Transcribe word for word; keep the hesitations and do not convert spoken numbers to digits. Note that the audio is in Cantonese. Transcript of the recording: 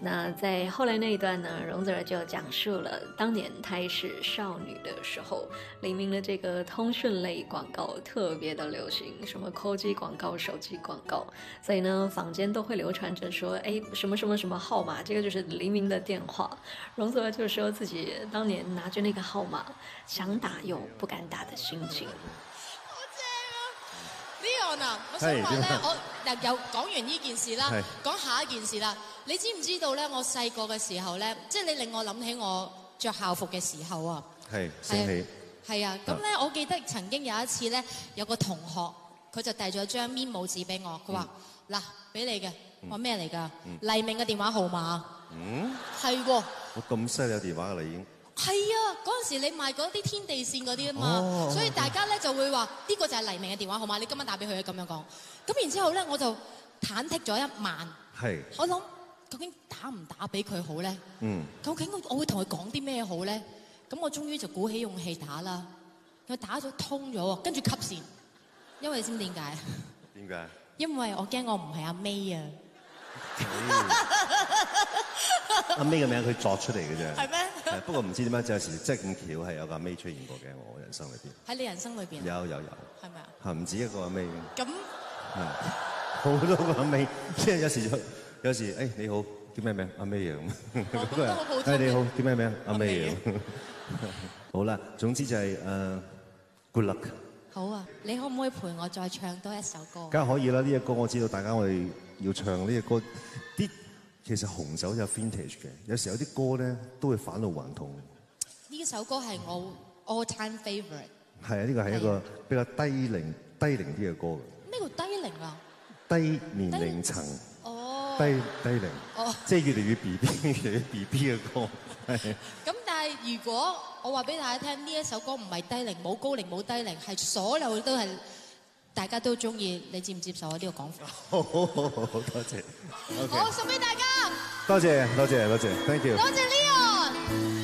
那在后来那一段呢，容祖儿就讲述了当年她还是少女的时候，黎明的这个通讯类广告特别的流行，什么科技广告、手机广告，所以呢，坊间都会流传着说，哎，什么什么什么号码，这个就是黎明的电话。容祖儿就说自己当年拿着那个号码，想打又不敢打的心情。 Leon 啊，我想話咧，我嗱又講完呢件事啦，講下一件事啦。你知唔知道咧？我細個嘅時候咧，即係你令我諗起我着校服嘅時候啊。 係升起。 係啊，咁咧我記得曾經有一次咧，有個同學佢就遞咗張 memo 紙俾我，佢話嗱俾你嘅，我咩嚟㗎？黎明嘅電話號碼。嗯。係喎。 我咁犀利電話㗎啦已經。 係啊，嗰陣時你賣嗰啲天地線嗰啲啊嘛，哦、所以大家咧就會話呢、呢個就係黎明嘅電話號碼，你今晚打俾佢咁樣講。咁然之後咧，我就忐忑咗一晚。係。我諗究竟打唔打俾佢好咧？嗯。究竟我我會同佢講啲咩好咧？咁我終於就鼓起勇氣打啦。佢打咗通咗喎，跟住吸線。因為你知唔知點解？點解？因為我驚我唔係阿 May 啊。 阿 May 嘅名佢作出嚟嘅啫， 係咩？ 係不過唔知點解有時即係咁巧係有個阿 May 出現過嘅我人生裏邊。喺你人生裏邊？有有有。 係咪啊？ 係唔止一個阿 May。咁係好多個阿 May，即係有時有時誒你好叫咩名？阿 May 啊咁。 我覺得好普通。 誒你好叫咩名？阿 May 啊。好啦，總之就係誒 good luck。 好啊，你可唔可以陪我再唱多一首歌？ 梗係可以啦，呢隻歌我知道大家我哋要唱呢隻歌啲。其實紅酒有 vintage 嘅，有時有啲歌咧都會返老還童。 呢首歌係我 all time favourite。係啊，呢個係一個比較低齡低齡啲嘅歌嘅。 咩叫低齡啊？ 低年齡層。哦。低低齡。哦。即係越嚟越 B B 越嚟越 B B 嘅歌。係。咁但係如果我話俾大家聽，呢一首歌唔係低齡，冇高齡冇低齡，係所有都係。大家都中意，你接唔接受我呢個講法？好好好好，多謝。好，送俾大家。多謝多謝多謝 ，thank you。多謝 Leon。